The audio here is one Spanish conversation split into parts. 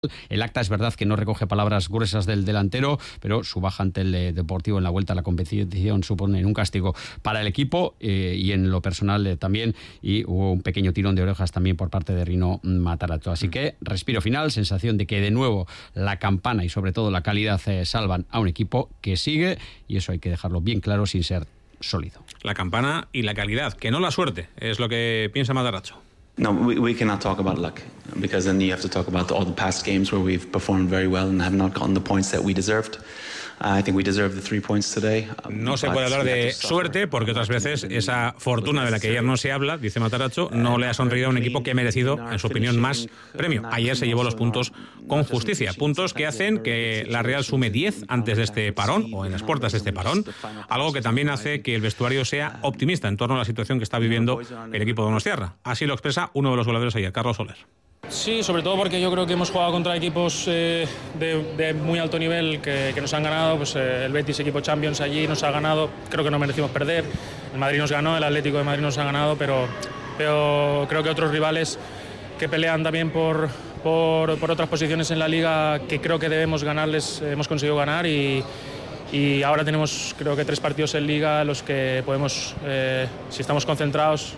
El acta es verdad que no recoge palabras gruesas del delantero, pero su baja ante el Deportivo en la vuelta a la competición supone un castigo para el equipo y en lo personal también, y hubo un pequeño tirón de orejas también por parte de Rino Matarazzo. Así que respiro final, sensación de que de nuevo la campana y sobre todo la calidad salvan a un equipo que sigue, y eso hay que dejarlo bien claro sin ser sólido. La campana y la calidad, que no la suerte, es lo que piensa Matarazzo. No, we cannot talk about luck, because then you have to talk about all the past games where we've performed very well and have not gotten the points that we deserved. I think we deserve the 3 points today. No se puede hablar de suerte porque otras veces esa fortuna de la que ayer no se habla, dice Matarazzo, no le ha sonreído a un equipo que ha merecido, en su opinión, más premio. Ayer se llevó los puntos con justicia, puntos que hacen que la Real sume 10 antes de este parón, o en las puertas de este parón, algo que también hace que el vestuario sea optimista en torno a la situación que está viviendo el equipo de Donostiarra. Así lo expresa uno de los goleadores ayer, Carlos Soler. Sí, sobre todo porque yo creo que hemos jugado contra equipos de muy alto nivel que nos han ganado. Pues el Betis, equipo Champions, allí nos ha ganado. Creo que no merecimos perder. El Madrid nos ganó, el Atlético de Madrid nos ha ganado, pero creo que otros rivales que pelean también por otras posiciones en la Liga, que creo que debemos ganarles, hemos conseguido ganar, y ahora tenemos, creo que 3 partidos en Liga los que podemos, si estamos concentrados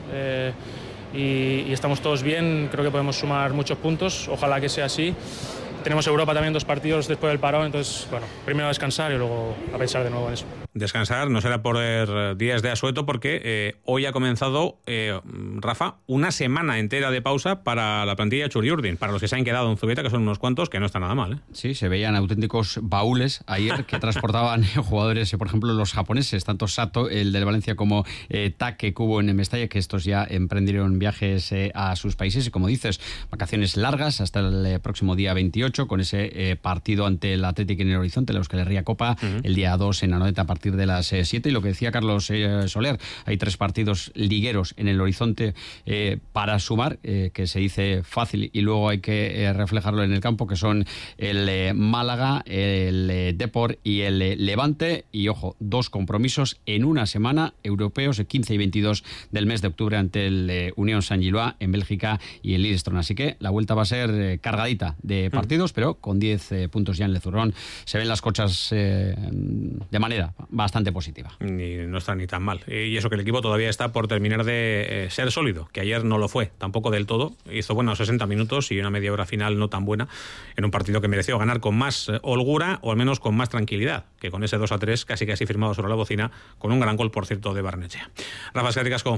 y estamos todos bien, creo que podemos sumar muchos puntos. Ojalá que sea así. Tenemos Europa también 2 partidos después del parón, entonces, bueno, primero a descansar y luego a pensar de nuevo en eso. Descansar no será por días de asueto, porque hoy ha comenzado, Rafa, una semana entera de pausa para la plantilla Txuri-Urdin, para los que se han quedado en Zubieta, que son unos cuantos, que no está nada mal, ¿eh? Sí, se veían auténticos baúles ayer que transportaban jugadores, por ejemplo, los japoneses, tanto Sato, el del Valencia, como Take, que hubo en Mestalla, que estos ya emprendieron viajes a sus países, y como dices, vacaciones largas hasta el próximo día 28, con ese partido ante el Athletic en el Horizonte, la Euskal Herria Copa, el día 2 en Anoeta a partir de las 7, y lo que decía Carlos Soler, hay 3 partidos ligueros en el Horizonte para sumar, que se dice fácil y luego hay que reflejarlo en el campo, que son el Málaga, el Depor y el Levante, y ojo, 2 compromisos en una semana europeos, el 15 y 22 del mes de octubre ante el Unión Saint-Gillois en Bélgica y el Lillestrøm, así que la vuelta va a ser cargadita de partidos, pero con 10 puntos ya en Lezurrón se ven las cosas de manera bastante positiva. Y no está ni tan mal. Y eso que el equipo todavía está por terminar de ser sólido, que ayer no lo fue, tampoco del todo. Hizo buenos 60 minutos y una media hora final no tan buena, en un partido que mereció ganar con más holgura, o al menos con más tranquilidad, que con ese 2-3 casi firmado sobre la bocina, con un gran gol, por cierto, de Barnechea. Rafa, eskerrik asko.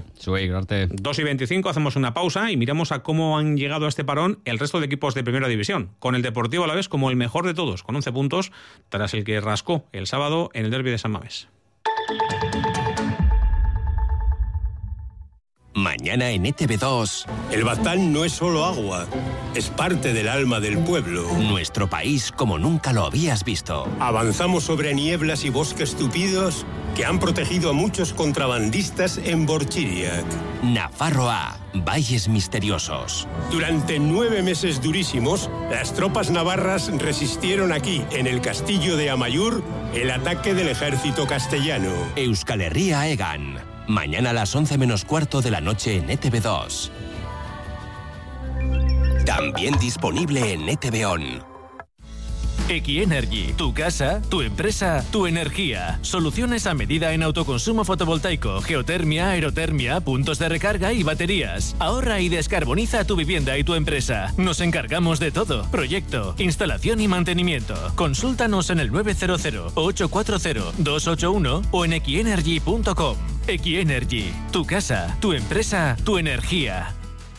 2:25, hacemos una pausa y miramos a cómo han llegado a este parón el resto de equipos de Primera División, con el Deportivo Alavés como el mejor de todos, con 11 puntos, tras el que rascó el sábado en el derbi de San Mamés. Mañana en ETV2. El Baztán no es solo agua, es parte del alma del pueblo. Nuestro país como nunca lo habías visto. Avanzamos sobre nieblas y bosques tupidos que han protegido a muchos contrabandistas en Borchiriac. Nafarroa, valles misteriosos. Durante 9 meses durísimos, las tropas navarras resistieron aquí, en el castillo de Amaiur, el ataque del ejército castellano. Euskal Herria Egan. Mañana a las 11 menos cuarto de la noche en ETV2. También disponible en ETV On. Equienergy, tu casa, tu empresa, tu energía. Soluciones a medida en autoconsumo fotovoltaico, geotermia, aerotermia, puntos de recarga y baterías. Ahorra y descarboniza tu vivienda y tu empresa. Nos encargamos de todo. Proyecto, instalación y mantenimiento. Consúltanos en el 900-840-281 o en equienergy.com. Equienergy, tu casa, tu empresa, tu energía.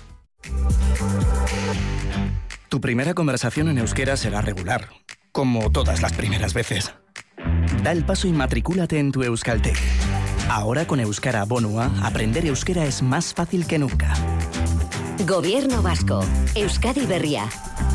Tu primera conversación en euskera será regular, como todas las primeras veces. Da el paso y matricúlate en tu Euskalteg. Ahora con Euskara Bonua, aprender euskera es más fácil que nunca. Gobierno Vasco. Euskadi Berria.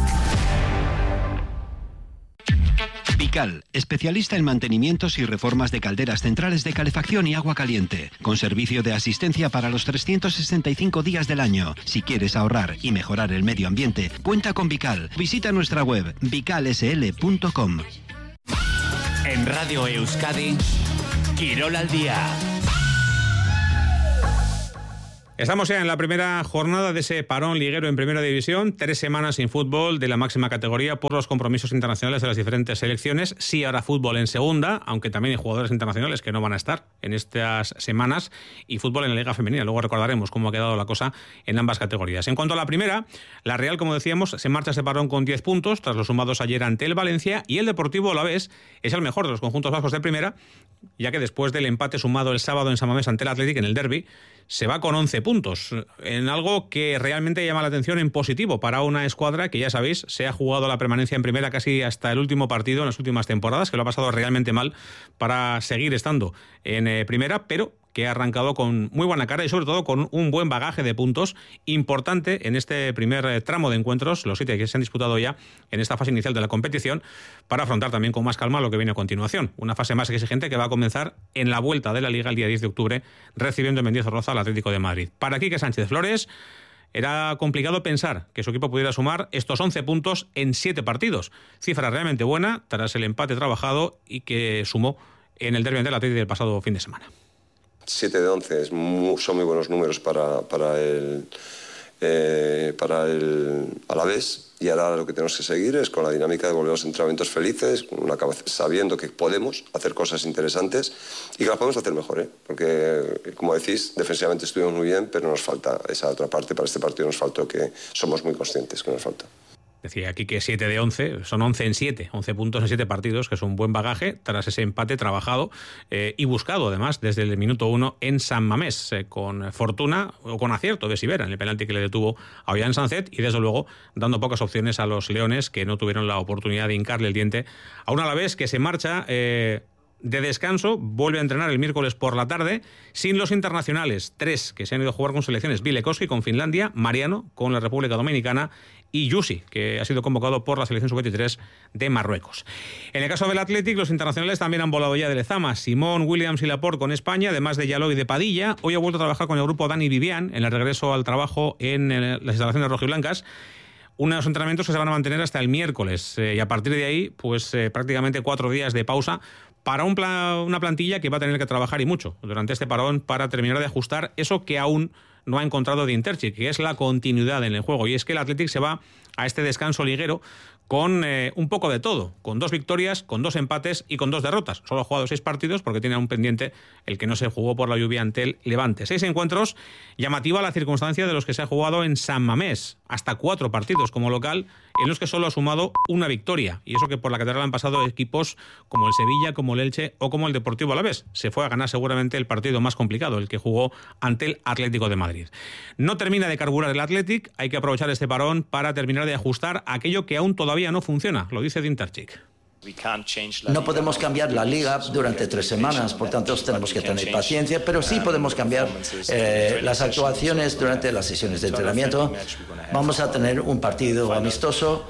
Vical, especialista en mantenimientos y reformas de calderas centrales de calefacción y agua caliente, con servicio de asistencia para los 365 días del año. Si quieres ahorrar y mejorar el medio ambiente, cuenta con Vical. Visita nuestra web vicalsl.com. En Radio Euskadi, Quirol al día. Estamos ya en la primera jornada de ese parón liguero en Primera División, 3 semanas sin fútbol de la máxima categoría por los compromisos internacionales de las diferentes selecciones. Sí habrá fútbol en segunda, aunque también hay jugadores internacionales que no van a estar en estas semanas, y fútbol en la Liga Femenina. Luego recordaremos cómo ha quedado la cosa en ambas categorías. En cuanto a la primera, la Real, como decíamos, se marcha ese parón con 10 puntos tras los sumados ayer ante el Valencia, y el Deportivo Alavés es el mejor de los conjuntos vascos de primera, ya que después del empate sumado el sábado en San Mamés ante el Athletic en el derbi, se va con 11 puntos, en algo que realmente llama la atención en positivo para una escuadra que, ya sabéis, se ha jugado la permanencia en primera casi hasta el último partido en las últimas temporadas, que lo ha pasado realmente mal para seguir estando en primera, pero que ha arrancado con muy buena cara y sobre todo con un buen bagaje de puntos importante en este primer tramo de encuentros, los 7 que se han disputado ya en esta fase inicial de la competición, para afrontar también con más calma lo que viene a continuación. Una fase más exigente que va a comenzar en la vuelta de la Liga el día 10 de octubre, recibiendo en Mendizorroza al Atlético de Madrid. Para Quique Sánchez Flores era complicado pensar que su equipo pudiera sumar estos 11 puntos en 7 partidos. Cifra realmente buena tras el empate trabajado y que sumó en el derbi ante el Atlético del pasado fin de semana. 7 de 11 son muy buenos números para el Alavés, y ahora lo que tenemos que seguir es con la dinámica de volver a los entrenamientos felices, sabiendo que podemos hacer cosas interesantes y que las podemos hacer mejor, porque, como decís, defensivamente estuvimos muy bien, pero nos falta esa otra parte. Para este partido nos faltó, que somos muy conscientes que nos falta. Decía aquí que 7 de 11, son 11 en 7, 11 puntos en 7 partidos, que es un buen bagaje tras ese empate trabajado y buscado además desde el minuto 1 en San Mamés, con fortuna o con acierto de Sivera en el penalti que le detuvo a Ollán Sancet, y desde luego dando pocas opciones a los leones, que no tuvieron la oportunidad de hincarle el diente a un Alavés que se marcha de descanso, vuelve a entrenar el miércoles por la tarde, sin los internacionales, 3 que se han ido a jugar con selecciones: Bilekoski con Finlandia, Mariano con la República Dominicana y Yusi, que ha sido convocado por la selección sub-23 de Marruecos. En el caso del Athletic, los internacionales también han volado ya de Lezama: Simón, Williams y Laporte con España, además de Yaló y de Padilla. Hoy ha vuelto a trabajar con el grupo Dani Vivian en el regreso al trabajo en las instalaciones rojiblancas. Unos entrenamientos que se van a mantener hasta el miércoles, y a partir de ahí, pues prácticamente 4 días de pausa para una plantilla que va a tener que trabajar, y mucho, durante este parón, para terminar de ajustar eso que aún no ha encontrado Dinterzic, que es la continuidad en el juego. Y es que el Athletic se va a este descanso liguero con un poco de todo, con 2 victorias, con 2 empates y con 2 derrotas. Solo ha jugado 6 partidos porque tiene aún pendiente el que no se jugó por la lluvia ante el Levante. 6 encuentros, llamativa la circunstancia de los que se ha jugado en San Mamés, hasta 4 partidos como local, en los que solo ha sumado una victoria. Y eso que por la catedral han pasado equipos como el Sevilla, como el Elche o como el Deportivo Alavés. Se fue a ganar seguramente el partido más complicado, el que jugó ante el Atlético de Madrid. No termina de carburar el Athletic, hay que aprovechar este parón para terminar de ajustar aquello que aún todavía no funciona, lo dice Dinterzic. No podemos cambiar la liga durante 3 semanas, por tanto tenemos que tener paciencia, pero sí podemos cambiar las actuaciones durante las sesiones de entrenamiento. Vamos a tener un partido amistoso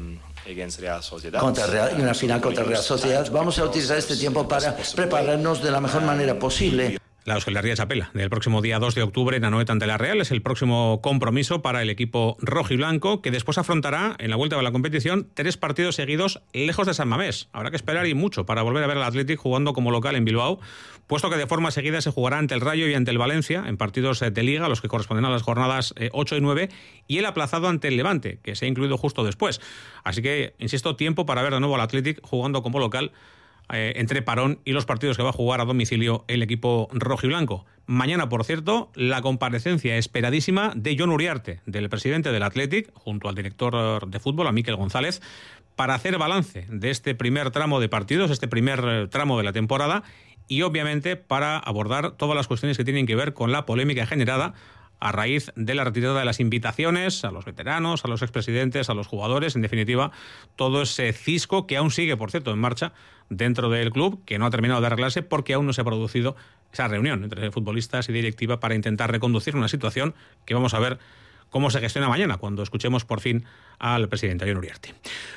y una final contra Real Sociedad. Vamos a utilizar este tiempo para prepararnos de la mejor manera posible. La Euskal Herria Chapela, del próximo día 2 de octubre en Anoeta ante la Real, es el próximo compromiso para el equipo rojiblanco, que después afrontará en la vuelta de la competición 3 partidos seguidos lejos de San Mamés. Habrá que esperar y mucho para volver a ver al Athletic jugando como local en Bilbao, puesto que de forma seguida se jugará ante el Rayo y ante el Valencia en partidos de Liga, los que corresponden a las jornadas 8 y 9, y el aplazado ante el Levante, que se ha incluido justo después. Así que, insisto, tiempo para ver de nuevo al Athletic jugando como local entre parón y los partidos que va a jugar a domicilio el equipo rojiblanco. Mañana, por cierto, la comparecencia esperadísima de Jon Uriarte, del presidente del Athletic, junto al director de fútbol, a Mikel González, para hacer balance de este primer tramo de partidos, este primer tramo de la temporada, y obviamente para abordar todas las cuestiones que tienen que ver con la polémica generada a raíz de la retirada de las invitaciones a los veteranos, a los expresidentes, a los jugadores, en definitiva, todo ese cisco que aún sigue, por cierto, en marcha dentro del club, que no ha terminado de arreglarse porque aún no se ha producido esa reunión entre futbolistas y directiva para intentar reconducir una situación que vamos a ver cómo se gestiona mañana, cuando escuchemos por fin al presidente Jon Uriarte.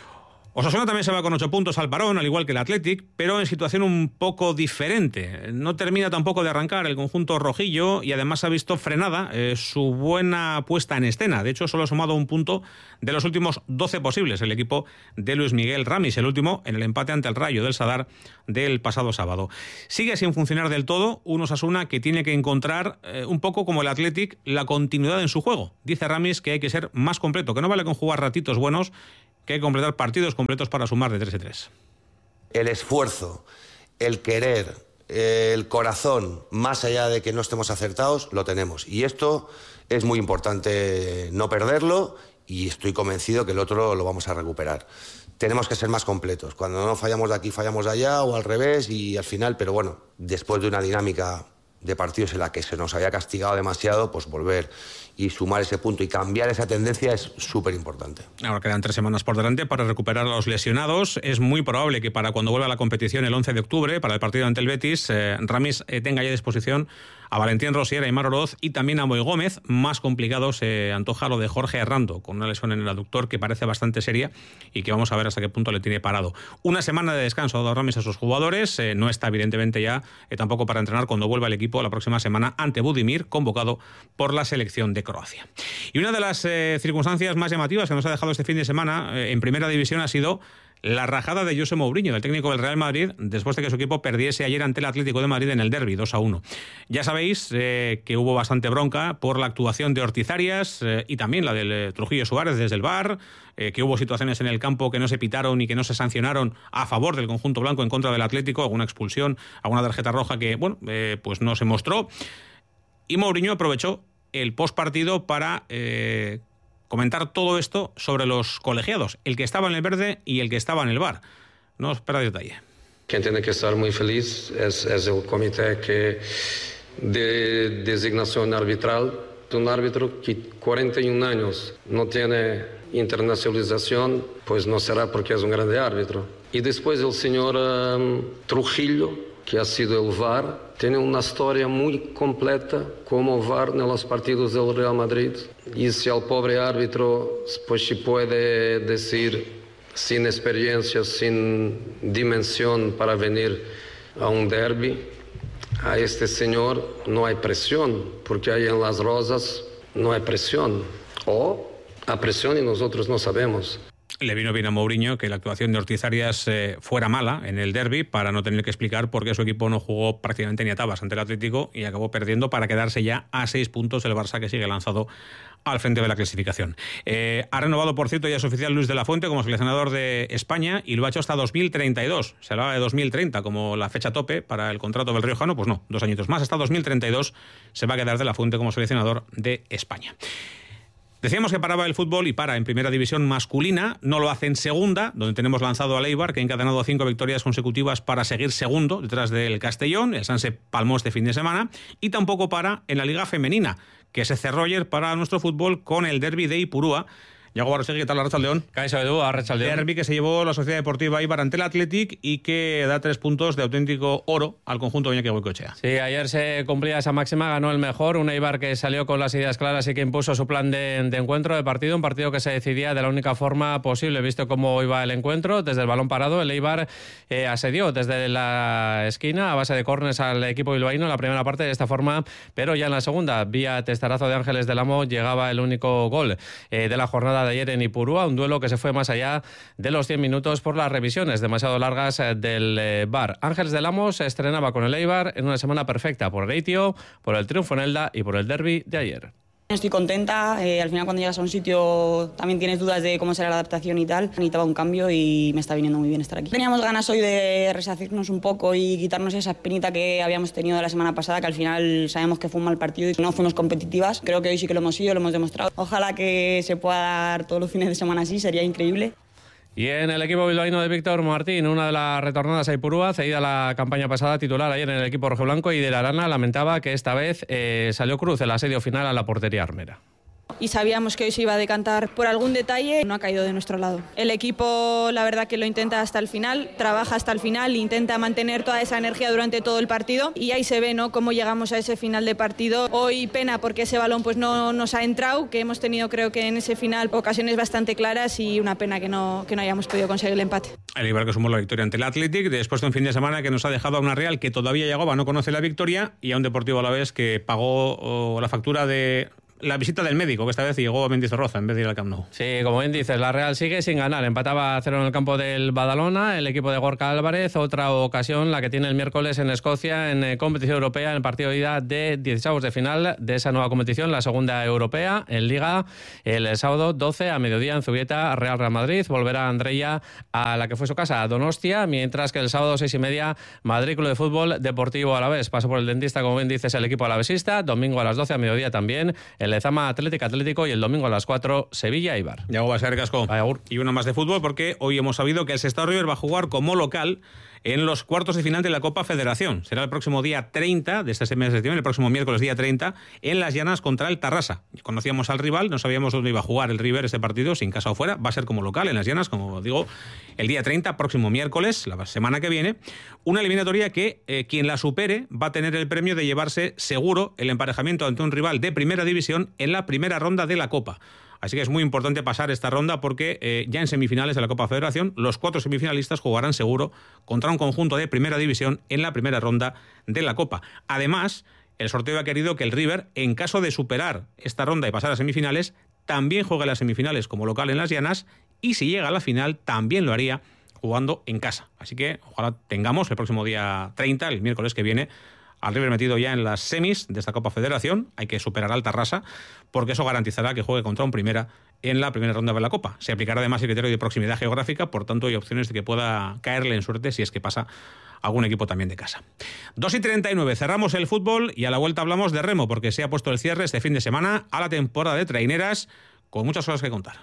Osasuna también se va con 8 puntos al parón, al igual que el Athletic, pero en situación un poco diferente. No termina tampoco de arrancar el conjunto rojillo y además ha visto frenada su buena puesta en escena. De hecho, solo ha sumado un punto de los últimos 12 posibles el equipo de Luis Miguel Ramis, el último en el empate ante el Rayo del Sadar del pasado sábado. Sigue sin funcionar del todo un Osasuna que tiene que encontrar, un poco como el Athletic, la continuidad en su juego. Dice Ramis que hay que ser más completo, que no vale con jugar ratitos buenos, que hay que completar partidos completos para sumar de 3 y 3. El esfuerzo, el querer, el corazón, más allá de que no estemos acertados, lo tenemos. Y esto es muy importante no perderlo y estoy convencido que el otro lo vamos a recuperar. Tenemos que ser más completos. Cuando no fallamos de aquí, fallamos de allá o al revés y al final, pero bueno, después de una dinámica de partidos en la que se nos había castigado demasiado, pues volver y sumar ese punto y cambiar esa tendencia es súper importante. Ahora quedan 3 semanas por delante para recuperar a los lesionados. Es muy probable que para cuando vuelva a la competición el 11 de octubre, para el partido ante el Betis, Ramis tenga ya a disposición a Valentín Rosier, a Aimar Oroz y también a Moy Gómez. Más complicado se antoja lo de Jorge Herrando, con una lesión en el aductor que parece bastante seria y que vamos a ver hasta qué punto le tiene parado. Una semana de descanso ha dado Ramis a sus jugadores. No está evidentemente ya tampoco para entrenar cuando vuelva el equipo la próxima semana ante Budimir, convocado por la selección de Croacia. Y una de las circunstancias más llamativas que nos ha dejado este fin de semana en Primera División ha sido la rajada de José Mourinho, el técnico del Real Madrid, después de que su equipo perdiese ayer ante el Atlético de Madrid en el derbi 2-1. Ya sabéis que hubo bastante bronca por la actuación de Ortiz Arias y también la del Trujillo Suárez desde el VAR, que hubo situaciones en el campo que no se pitaron y que no se sancionaron a favor del conjunto blanco en contra del Atlético, alguna expulsión, alguna tarjeta roja que, bueno, pues no se mostró. Y Mourinho aprovechó el postpartido para comentar todo esto sobre los colegiados, el que estaba en el verde y el que estaba en el VAR. No os perdáis detalle. Quien tiene que estar muy feliz es el comité de designación arbitral. Un árbitro que 41 años no tiene internacionalización, pues no será porque es un grande árbitro. Y después el señor Trujillo, que ha sido el VAR, tiene una historia muy completa como VAR en los partidos del Real Madrid. Y si al pobre árbitro pues se puede decir sin experiencia, sin dimensión para venir a un derbi, a este señor no hay presión, porque ahí en Las Rosas no hay presión. O hay presión y nosotros no sabemos. Le vino bien a Mourinho que la actuación de Ortiz Arias fuera mala en el derbi para no tener que explicar por qué su equipo no jugó prácticamente ni a tabas ante el Atlético y acabó perdiendo para quedarse ya a 6 puntos el Barça, que sigue lanzado al frente de la clasificación. Ha renovado, por cierto, ya es oficial Luis de la Fuente como seleccionador de España y lo ha hecho hasta 2032. Se hablaba de 2030 como la fecha tope para el contrato del riojano. Pues no, 2 añitos más. Hasta 2032 se va a quedar de la Fuente como seleccionador de España. Decíamos que paraba el fútbol y para en Primera División masculina, no lo hace en Segunda, donde tenemos lanzado al Eibar, que ha encadenado 5 victorias consecutivas para seguir segundo detrás del Castellón. El Sanse palmó este fin de semana, y tampoco para en la Liga Femenina, que se cerró ayer para nuestro fútbol con el derbi de Ipurúa. Yago Barrosegui, ¿qué tal, Arratsaldeon? Derbi que se llevó la Sociedad Deportiva Eibar ante el Athletic y que da 3 puntos de auténtico oro al conjunto de Iñaki Goicoechea. Sí, ayer se cumplía esa máxima, ganó el mejor, un Eibar que salió con las ideas claras y que impuso su plan de encuentro de partido, un partido que se decidía de la única forma posible, visto cómo iba el encuentro. Desde el balón parado, el Eibar asedió desde la esquina a base de córners al equipo bilbaíno en la primera parte de esta forma, pero ya en la segunda, vía testarazo de Ángeles del Amo, llegaba el único gol de la jornada de ayer en Ipurúa, un duelo que se fue más allá de los 100 minutos por las revisiones demasiado largas del VAR. Ángeles del Amo se estrenaba con el Eibar en una semana perfecta por el Eitio, por el triunfo en Elda y por el derbi de ayer. Estoy contenta, al final cuando llegas a un sitio también tienes dudas de cómo será la adaptación y tal. Necesitaba un cambio y me está viniendo muy bien estar aquí. Teníamos ganas hoy de resarcirnos un poco y quitarnos esa espinita que habíamos tenido la semana pasada, que al final sabemos que fue un mal partido y no fuimos competitivas. Creo que hoy sí que lo hemos sido, lo hemos demostrado. Ojalá que se pueda dar todos los fines de semana así, sería increíble. Y en el equipo bilbaíno de Víctor Martín, una de las retornadas a Ipurúa, cedida la campaña pasada, titular ayer en el equipo rojiblanco, y de la Arana lamentaba que esta vez salió cruz el asedio final a la portería armera. y sabíamos que hoy se iba a decantar por algún detalle, no ha caído de nuestro lado. El equipo la verdad que lo intenta hasta el final, trabaja hasta el final, intenta mantener toda esa energía durante todo el partido y ahí se ve, ¿no?, cómo llegamos a ese final de partido. Hoy pena porque ese balón pues no nos ha entrado, que hemos tenido creo que en ese final ocasiones bastante claras y una pena que no hayamos podido conseguir el empate. El Eibar que sumó la victoria ante el Athletic después de un fin de semana que nos ha dejado a una Real que todavía llegaba, no conoce la victoria, y a un Deportivo Alavés que pagó la factura de la visita del médico, que esta vez llegó a Mendizorroza en vez de ir al Camp Nou. Sí, como bien dices, la Real sigue sin ganar. Empataba a 0 en el campo del Badalona, el equipo de Gorka Álvarez. Otra ocasión, la que tiene el miércoles en Escocia, en competición europea, en el partido de ida de 16avos de final de esa nueva competición, la segunda europea, en Liga. El sábado 12 a mediodía en Zubieta, Real Madrid. Volverá Andreia a la que fue su casa, a Donostia, mientras que el sábado 6:30, Madrid Club de Fútbol Deportivo Alavés. Paso por el dentista, como bien dices, el equipo alavesista. Domingo a las 12 a mediodía también, el Lezama Atlético, y el domingo a las 4 Sevilla Eibar. Ya va a ser casco. Y una más de fútbol, porque hoy hemos sabido que el Sestao River va a jugar como local en los cuartos de final de la Copa Federación. Será el próximo día 30 de este mes de septiembre, el próximo miércoles día 30, en Las Llanas contra el Tarrasa. Conocíamos al rival, no sabíamos dónde iba a jugar el River este partido, sin casa o fuera. Va a ser como local en Las Llanas, como digo, el día 30, próximo miércoles, la semana que viene. Una eliminatoria que quien la supere va a tener el premio de llevarse seguro el emparejamiento ante un rival de primera división en la primera ronda de la Copa. Así que es muy importante pasar esta ronda porque ya en semifinales de la Copa Federación los 4 semifinalistas jugarán seguro contra un conjunto de primera división en la primera ronda de la Copa. Además, el sorteo ha querido que el River, en caso de superar esta ronda y pasar a semifinales, también juegue las semifinales como local en Las Llanas, y si llega a la final también lo haría jugando en casa. Así que ojalá tengamos el próximo día 30, el miércoles que viene, al River metido ya en las semis de esta Copa Federación. Hay que superar al Tarrasa, porque eso garantizará que juegue contra un primera en la primera ronda de la Copa. Se aplicará además el criterio de proximidad geográfica, por tanto hay opciones de que pueda caerle en suerte si es que pasa algún equipo también de casa. 2:39, cerramos el fútbol y a la vuelta hablamos de remo, porque se ha puesto el cierre este fin de semana a la temporada de traineras, con muchas cosas que contar.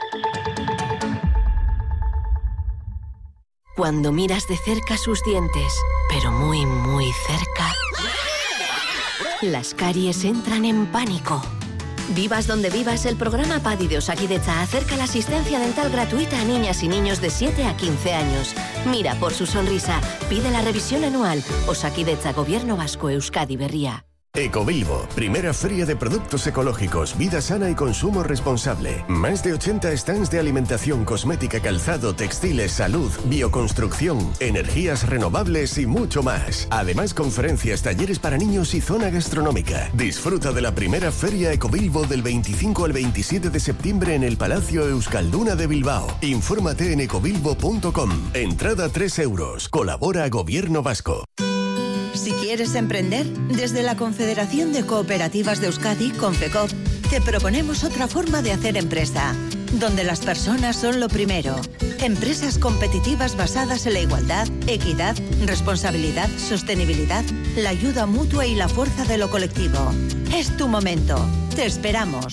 Cuando miras de cerca sus dientes, pero muy, muy cerca, las caries entran en pánico. Vivas donde vivas, el programa PADI de Osakidetza acerca la asistencia dental gratuita a niñas y niños de 7 a 15 años. Mira por su sonrisa, pide la revisión anual. Osakidetza, Gobierno Vasco, Euskadi Berria. Ecobilbo, primera feria de productos ecológicos, vida sana y consumo responsable. Más de 80 stands de alimentación, cosmética, calzado, textiles, salud, bioconstrucción, energías renovables y mucho más. Además, conferencias, talleres para niños y zona gastronómica. Disfruta de la primera feria Ecobilbo del 25 al 27 de septiembre en el Palacio Euskalduna de Bilbao. Infórmate en ecobilbo.com. Entrada 3 euros. Colabora Gobierno Vasco. Si quieres emprender, desde la Confederación de Cooperativas de Euskadi, Confecop, te proponemos otra forma de hacer empresa, donde las personas son lo primero. Empresas competitivas basadas en la igualdad, equidad, responsabilidad, sostenibilidad, la ayuda mutua y la fuerza de lo colectivo. Es tu momento. Te esperamos.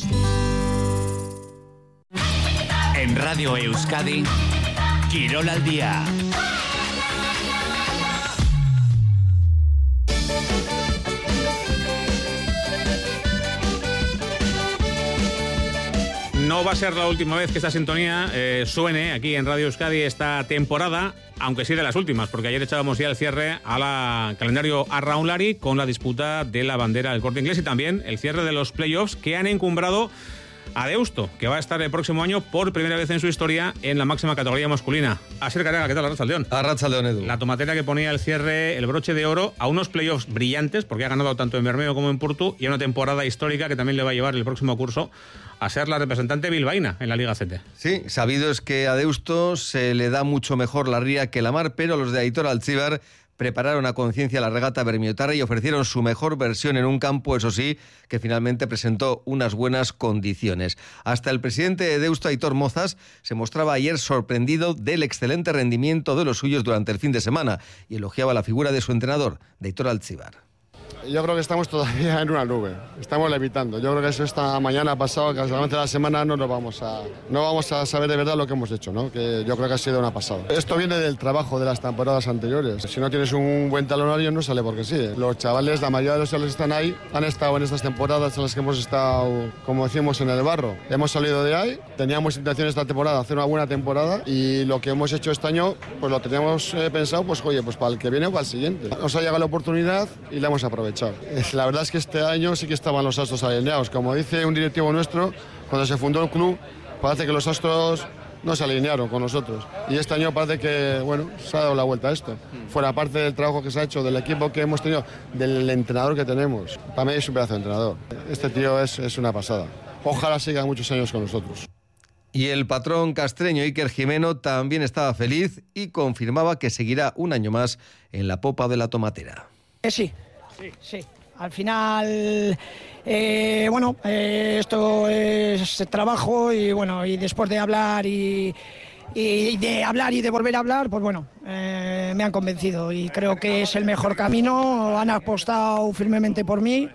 En Radio Euskadi, Quirol al día. No va a ser la última vez que esta sintonía suene aquí en Radio Euskadi esta temporada, aunque sí de las últimas, porque ayer echábamos ya el cierre al calendario Arraunlari con la disputa de la bandera del Corte Inglés y también el cierre de los playoffs que han encumbrado a Deusto, que va a estar el próximo año por primera vez en su historia en la máxima categoría masculina. Asier Carega, ¿qué tal? Arratsaldeon. Arratsaldeon, Edu. La tomatera que ponía el cierre, el broche de oro a unos playoffs brillantes, porque ha ganado tanto en Bermeo como en Portu, y a una temporada histórica que también le va a llevar el próximo curso a ser la representante bilbaína en la Liga CT. Sí, sabido es que a Deusto se le da mucho mejor la ría que la mar, pero los de Aitor Altzíbar prepararon a conciencia la regata bermiotarra y ofrecieron su mejor versión en un campo, eso sí, que finalmente presentó unas buenas condiciones. Hasta el presidente de Deusto, Aitor Mozas, se mostraba ayer sorprendido del excelente rendimiento de los suyos durante el fin de semana y elogiaba la figura de su entrenador, de Aitor Altzíbar. Yo creo que estamos todavía en una nube, estamos levitando. Yo creo que eso esta mañana pasado, casualmente la semana, no vamos a saber de verdad lo que hemos hecho, ¿no? Que yo creo que ha sido una pasada. Esto viene del trabajo de las temporadas anteriores. Si no tienes un buen talonario no sale porque sí. Los chavales, la mayoría de los chavales que están ahí, han estado en estas temporadas en las que hemos estado, como decimos, en el barro. Hemos salido de ahí, teníamos intención esta temporada de hacer una buena temporada y lo que hemos hecho este año, pues lo teníamos pensado, pues oye, pues para el que viene o para el siguiente. Nos ha llegado la oportunidad y la hemos aprovechado. La verdad es que este año sí que estaban los astros alineados. Como dice un directivo nuestro, cuando se fundó el club, parece que los astros no se alinearon con nosotros. Y este año parece que, bueno, se ha dado la vuelta a esto. Fuera parte del trabajo que se ha hecho, del equipo que hemos tenido, del entrenador que tenemos. Para mí es un pedazo de entrenador. Este tío es una pasada. Ojalá siga muchos años con nosotros. Y el patrón castreño Iker Jimeno también estaba feliz y confirmaba que seguirá un año más en la popa de la tomatera. Sí. Al final, esto es trabajo y bueno, y después de hablar y de volver a hablar, pues bueno, me han convencido y creo que es el mejor camino. Han apostado firmemente por mí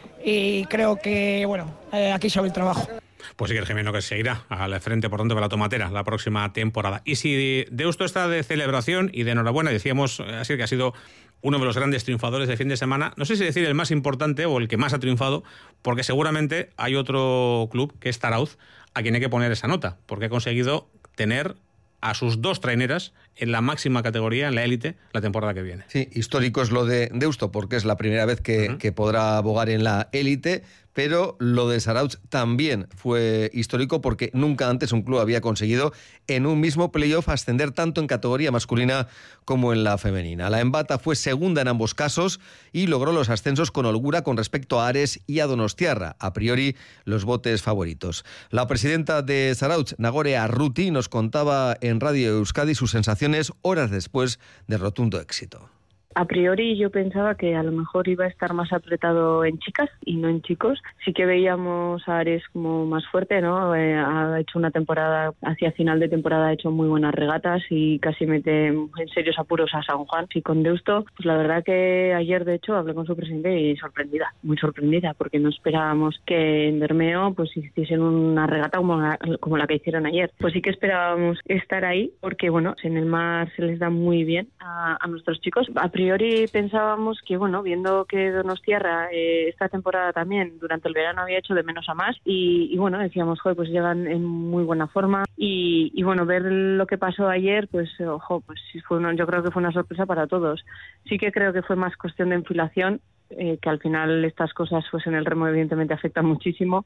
y creo que aquí se ve el trabajo. Pues Iker Jimeno que seguirá al frente, por tanto, de la tomatera la próxima temporada. Y si Deusto está de celebración y de enhorabuena, decíamos así que ha sido uno de los grandes triunfadores del fin de semana, no sé si decir el más importante o el que más ha triunfado, porque seguramente hay otro club, que es Zarautz, a quien hay que poner esa nota, porque ha conseguido tener a sus dos traineras en la máxima categoría, en la élite, la temporada que viene. Sí, histórico es lo de Deusto, porque es la primera vez que podrá abogar en la élite, pero lo de Zarautz también fue histórico porque nunca antes un club había conseguido en un mismo playoff ascender tanto en categoría masculina como en la femenina. La Embata fue segunda en ambos casos y logró los ascensos con holgura con respecto a Ares y a Donostiarra, a priori los botes favoritos. La presidenta de Zarautz, Nagore Arruti, nos contaba en Radio Euskadi sus sensaciones horas después del rotundo éxito. A priori yo pensaba que a lo mejor iba a estar más apretado en chicas y no en chicos. Sí que veíamos a Ares como más fuerte, ¿no? Ha hecho una temporada, hacia final de temporada ha hecho muy buenas regatas y casi mete en serios apuros a San Juan. Y con Deusto, pues la verdad que ayer de hecho hablé con su presidente y sorprendida, muy sorprendida, porque no esperábamos que en Bermeo pues hiciesen una regata como la que hicieron ayer. Pues sí que esperábamos estar ahí, porque bueno, en el mar se les da muy bien a nuestros chicos. A priori pensábamos que, viendo que Donostiarra esta temporada también durante el verano había hecho de menos a más y decíamos, pues llegan en muy buena forma y ver lo que pasó ayer, pues yo creo que fue una sorpresa para todos. Sí que creo que fue más cuestión de enfilación, que al final estas cosas pues en el remo evidentemente afectan muchísimo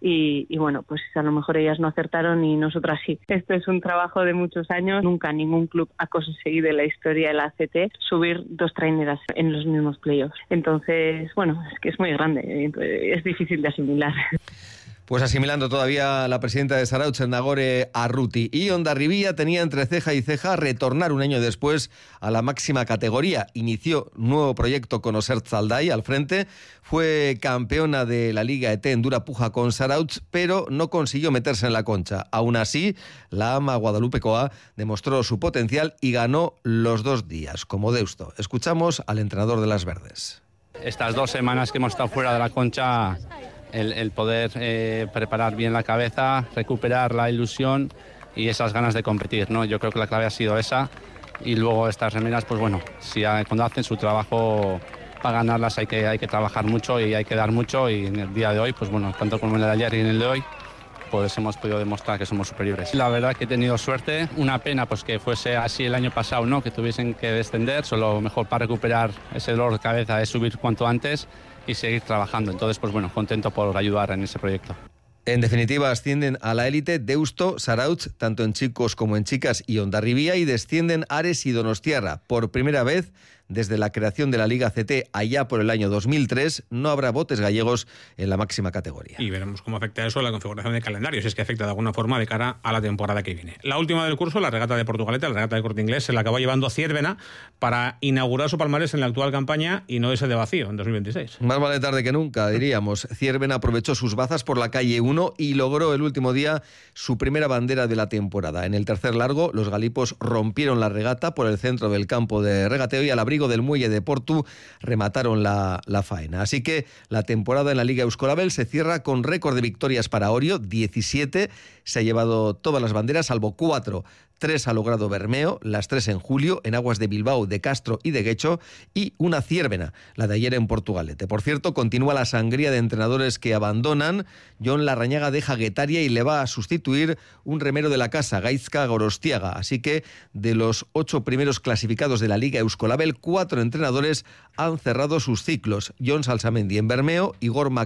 y pues a lo mejor ellas no acertaron y nosotras sí. Esto es un trabajo de muchos años, nunca ningún club ha conseguido en la historia de la ACT subir dos traineras en los mismos playoffs. Entonces, es que es muy grande, es difícil de asimilar. Pues asimilando todavía la presidenta de Zarautz, Nagore Arruti. Y Hondarribia tenía entre ceja y ceja retornar un año después a la máxima categoría. Inició nuevo proyecto con Oser Zaldai al frente. Fue campeona de la Liga ET en dura puja con Zarautz, pero no consiguió meterse en la concha. Aún así, la ama guadalupecoa demostró su potencial y ganó los 2 días, como Deusto. Escuchamos al entrenador de las verdes. Estas 2 semanas que hemos estado fuera de la concha, el poder preparar bien la cabeza, recuperar la ilusión y esas ganas de competir, ¿no? Yo creo que la clave ha sido esa y luego estas remeras, pues cuando hacen su trabajo para ganarlas hay que trabajar mucho y hay que dar mucho y en el día de hoy, tanto como en el de ayer y en el de hoy, pues hemos podido demostrar que somos superiores. La verdad que he tenido suerte, una pena pues que fuese así el año pasado, ¿no? Que tuviesen que descender, solo mejor para recuperar ese dolor de cabeza es subir cuanto antes y seguir trabajando. Entonces, contento por ayudar en ese proyecto. En definitiva, ascienden a la élite Deusto, Zarautz, tanto en chicos como en chicas, y Hondarribia, y descienden Ares y Donostiarra. Por primera vez, desde la creación de la Liga CT allá por el año 2003, no habrá botes gallegos en la máxima categoría. Y veremos cómo afecta eso a la configuración de calendario, si es que afecta de alguna forma de cara a la temporada que viene. La última del curso, la regata de Portugalete, la regata del Corte Inglés, se la acabó llevando Ciervena para inaugurar su palmarés en la actual campaña y no ese de vacío en 2026. Más vale tarde que nunca, diríamos. Ciervena aprovechó sus bazas por la calle 1 y logró el último día su primera bandera de la temporada. En el tercer largo, los galipos rompieron la regata por el centro del campo de regateo y al abrir abrigo del muelle de Portu remataron la faena. Así que la temporada en la Liga Euskolabel se cierra con récord de victorias para Orio, 17. Se ha llevado todas las banderas, salvo 4. 3 ha logrado Bermeo, las 3 en julio, en aguas de Bilbao, de Castro y de Guecho, y una Ciérvena, la de ayer en Portugalete. Por cierto, continúa la sangría de entrenadores que abandonan. Jon Larrañaga deja Guetaria y le va a sustituir un remero de la casa, Gaizka Gorostiaga. Así que de los 8 primeros clasificados de la Liga Euskolabel, 4 entrenadores han cerrado sus ciclos. Jon Salsamendi en Bermeo, Igor